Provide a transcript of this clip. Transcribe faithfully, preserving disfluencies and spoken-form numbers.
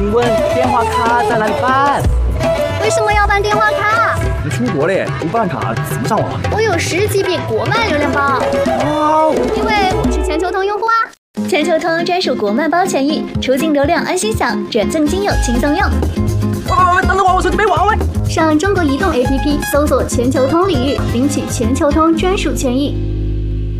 请问电话卡在哪里办？ 为什么要办电话卡？ 你出国嘞，不办卡怎么上网？ 我有十 G B 国漫流量包。 哦， 因为我是全球通用户啊。全球通专属国漫包权益，出境流量安心享，转赠金友轻松用。 喂喂喂，等等我，我手机没网喂。 上中国移动 A P P 搜索全球通领域，领取全球通专属权益。